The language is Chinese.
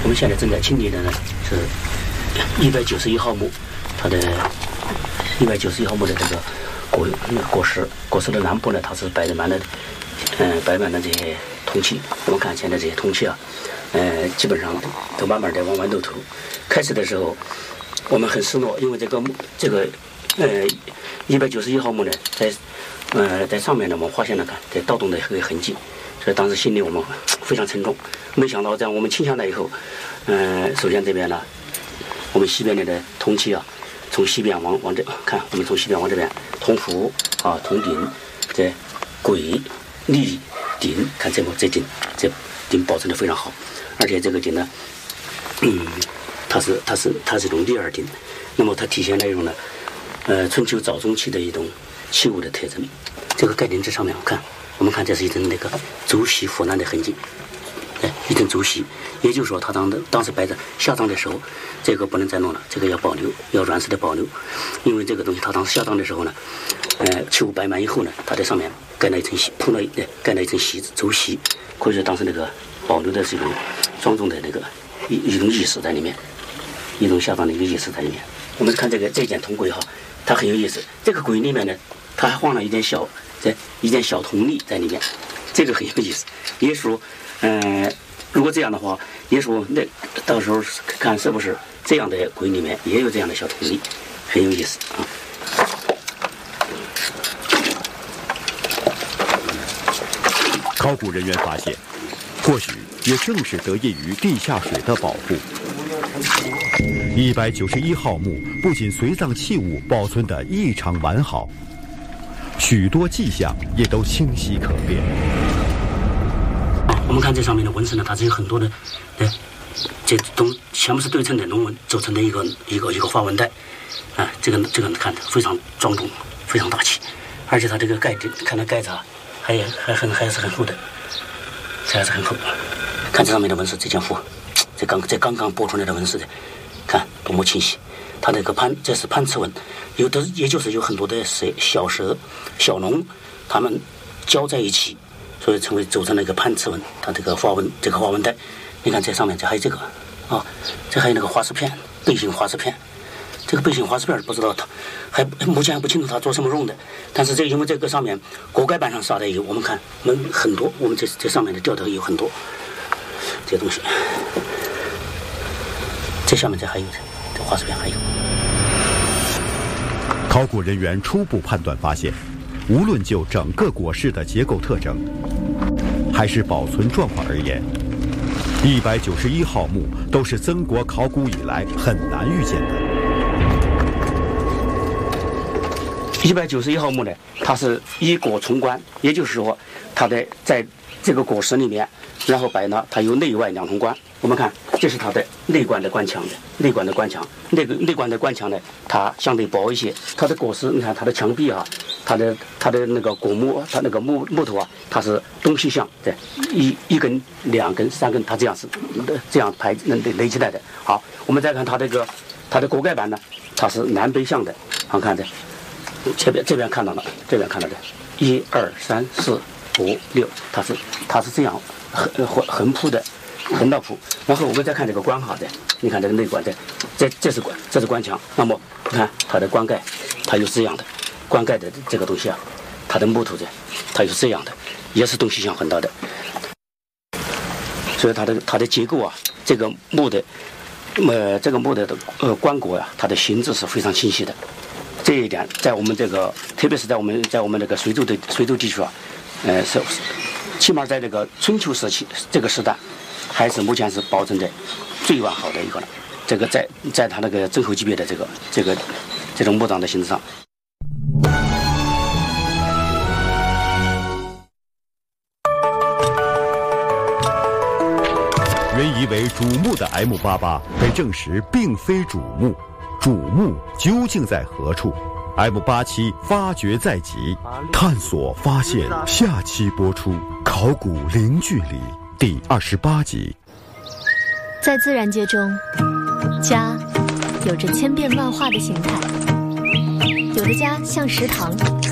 们现在正在清理的呢是191号墓，它的191号墓的这个果实的南部呢，它是摆满了这些铜器。我们看现在这些铜器啊，基本上都慢慢的往豌豆头。开始的时候我们很失落，因为这个191号墓呢，在上面呢，我们发现了在盗洞的一个痕迹，所以当时心里我们非常沉重。没想到在我们清下来以后，首先这边呢，我们西边的铜器啊，从西边往这看，我们从西边往这边，铜壶啊、铜鼎、这簋、立鼎，看这鼎保存的非常好，而且这个鼎呢，它是一种立耳鼎，那么它体现了一种呢，春秋早中期的一种器物的特征。这个盖鼎这上面我们看这是一层那个竹席腐烂的痕迹，一层竹席，也就是说它当时摆着下葬的时候，这个不能再弄了，这个要保留，要软式的保留，因为这个东西它当时下葬的时候呢，器物摆满以后呢，它在上面盖了一层席子竹席，可以说当时那个保留的是一种庄重的那个一种意识在里面，一种下葬的一个意识在里面。我们看这件铜簋哈，它很有意思，这个簋里面呢，它还放了一件小铜粒在里面，这个很有意思。也说，如果这样的话，也说那到时候看是不是这样的簋里面也有这样的小铜粒，很有意思啊。 考古人员发现，或许也正是得益于地下水的保护。191号墓不仅随葬器物保存得异常完好，许多迹象也都清晰可辨。 我们看这上面的纹饰呢，它是有很多的，这都全部是对称的龙纹组成的一个花纹带，这个看着非常庄重，非常大气，而且它这个盖子，看它盖子啊，还是很厚的，这还是很厚。看这上面的纹饰，这件符，这刚刚剥出来的纹饰的，看多么清晰。它这个这是攀刺纹，也就是有很多的小蛇、小龙，它们交在一起，所以组成了一个攀刺纹。它这个花纹带，你看这上面这还有这个啊，这还有那个花石片，背形花石片。这个背形花石片不知道它目前还不清楚它做什么用的，但是因为这个上面锅盖板上撒的油，我们看很多，我们这上面的吊头有很多这些东西。这下面这还有这花石片还有。 考古人员初步判断发现，无论就整个椁室的结构特征，还是保存状况而言，191号墓都是曾国考古以来很难遇见的。 191号墓呢，它是一椁从棺，也就是说，它在这个椁室里面，然后摆呢，它有内外两重棺。我们看，这是它的内棺的棺墙的，内棺的棺墙，内棺的棺墙呢，它相对薄一些。它的椁室，你看它的墙壁啊，它的那个椁木，它那个木头啊，它是东西向的，一根、2根、3根，它这样是这样垒起来的。好，我们再看它的锅盖板呢，它是南北向的，好看的。这边看到了，这边看到的，1、2、3、4、5、6，它是这样横铺的，横道铺。然后我们再看这个棺哈的，你看这个内棺的，这是棺墙。那么你看它的棺盖，它有这样的棺盖的这个东西啊，它的木头的，它有这样的，也是东西向横道的。所以它的结构啊，这个木的棺椁啊，它的形制是非常清晰的。这一点在我们特别是在我们这个随州地区啊，起码在这个春秋时期这个时代，还是目前是保存的最完好的一个了。这个在它那个曾侯级别的这种墓葬的形式上。 原以为主墓的 M88被证实并非主墓，主墓究竟在何处？ M87发掘在即，探索发现下期播出《考古零距离》第28集。 在自然界中，家有着千变万化的形态，有的家像食堂，